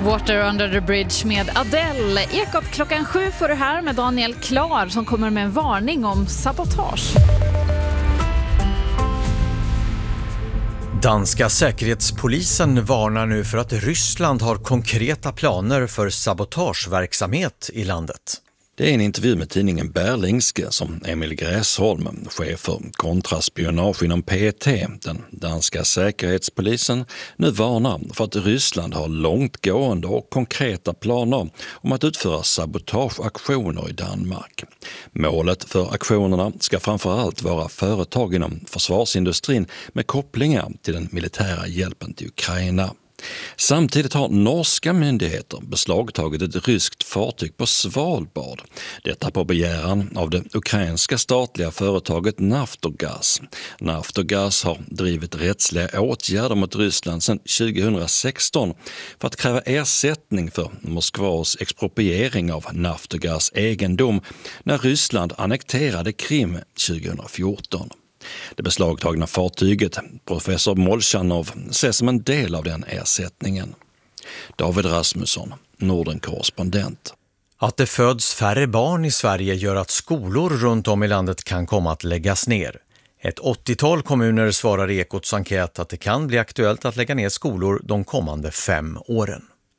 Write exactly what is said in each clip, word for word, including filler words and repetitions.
Water Under the Bridge med Adele. Ekot klockan sju för det här med Daniel Klar som kommer med en varning om sabotage. Danska säkerhetspolisen varnar nu för att Ryssland har konkreta planer för sabotageverksamhet i landet. Det är en intervju med tidningen Berlingske som Emil Gräsholm, chef för kontraspionage inom P T, den danska säkerhetspolisen, nu varnar för att Ryssland har långtgående och konkreta planer om att utföra sabotageaktioner i Danmark. Målet för aktionerna ska framförallt vara företag inom försvarsindustrin med kopplingar till den militära hjälpen till Ukraina. Samtidigt har norska myndigheter beslagtagit ett ryskt fartyg på Svalbard. Detta på begäran av det ukrainska statliga företaget Naftogaz. Naftogaz har drivit rättsliga åtgärder mot Ryssland sedan tjugohundrasexton för att kräva ersättning för Moskvas expropriering av Naftogaz egendom när Ryssland annekterade Krim tjugohundrafjorton. Det beslagtagna fartyget, professor Molchanov, ses som en del av den ersättningen. David Rasmusson, Norden-korrespondent. Att det föds färre barn i Sverige gör att skolor runt om i landet kan komma att läggas ner. Ett åttiotal kommuner svarar i Ekots enkät att det kan bli aktuellt att lägga ner skolor de kommande fem åren.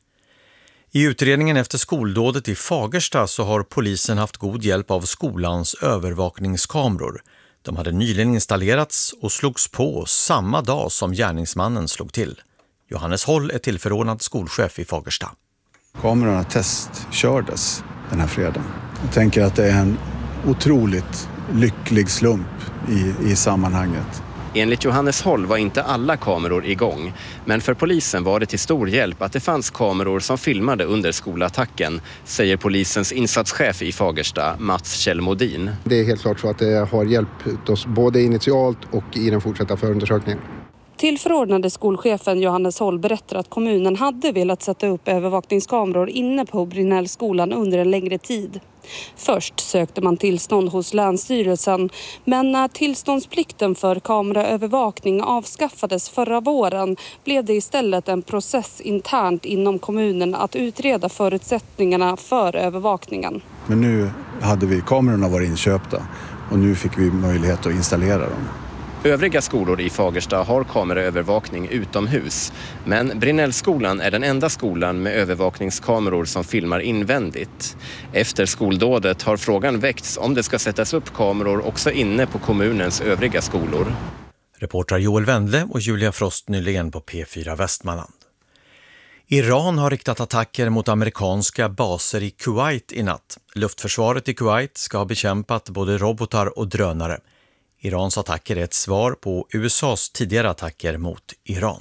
I utredningen efter skoldådet i Fagersta så har polisen haft god hjälp av skolans övervakningskameror. De hade nyligen installerats och slogs på samma dag som gärningsmannen slog till. Johannes Holl är tillförordnad skolchef i Fagersta. Kamerorna testkördes den här fredagen. Jag tänker att det är en otroligt lycklig slump i, i sammanhanget. Enligt Johannes Holl var inte alla kameror igång, men för polisen var det till stor hjälp att det fanns kameror som filmade under skolattacken, säger polisens insatschef i Fagersta, Mats Kjellmodin. Det är helt klart så att det har hjälpt oss både initialt och i den fortsatta förundersökningen. Tillförordnade skolchefen Johannes Holl berättar att kommunen hade velat sätta upp övervakningskameror inne på Brinellskolan under en längre tid. Först sökte man tillstånd hos Länsstyrelsen, men när tillståndsplikten för kameraövervakning avskaffades förra våren blev det istället en process internt inom kommunen att utreda förutsättningarna för övervakningen. Men nu hade vi kamerorna varit inköpta och nu fick vi möjlighet att installera dem. Övriga skolor i Fagersta har kameraövervakning utomhus, men Brinellskolan är den enda skolan med övervakningskameror som filmar invändigt. Efter skoldådet har frågan väckts om det ska sättas upp kameror också inne på kommunens övriga skolor. Reportrar Joel Wendle och Julia Frost nyligen på P fyra Västmanland. Iran har riktat attacker mot amerikanska baser i Kuwait i natt. Luftförsvaret i Kuwait ska ha bekämpat både robotar och drönare. Irans attacker är ett svar på U S A:s tidigare attacker mot Iran.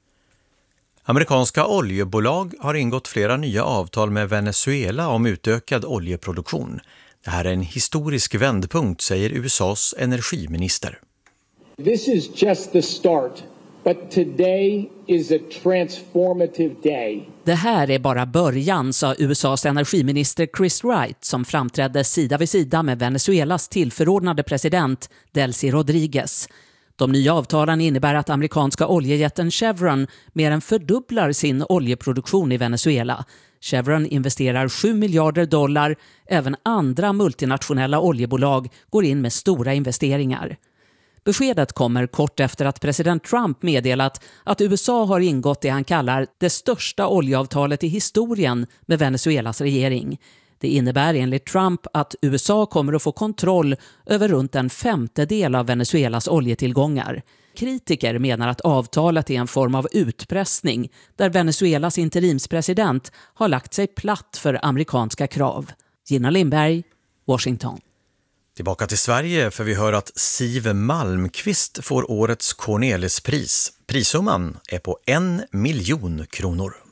Amerikanska oljebolag har ingått flera nya avtal med Venezuela om utökad oljeproduktion. Det här är en historisk vändpunkt, säger U S A:s energiminister. This is just the start, but today is a transformative day. Det här är bara början, sa U S A:s energiminister Chris Wright som framträdde sida vid sida med Venezuelas tillförordnade president Delcy Rodriguez. De nya avtalen innebär att amerikanska oljejätten Chevron mer än fördubblar sin oljeproduktion i Venezuela. Chevron investerar sju miljarder dollar, även andra multinationella oljebolag går in med stora investeringar. Beskedet kommer kort efter att president Trump meddelat att U S A har ingått det han kallar det största oljeavtalet i historien med Venezuelas regering. Det innebär enligt Trump att U S A kommer att få kontroll över runt en femtedel av Venezuelas oljetillgångar. Kritiker menar att avtalet är en form av utpressning där Venezuelas interimspresident har lagt sig platt för amerikanska krav. Gina Lindberg, Washington. Tillbaka till Sverige för vi hör att Siv Malmqvist får årets Cornelispris. Prissumman är på en miljon kronor.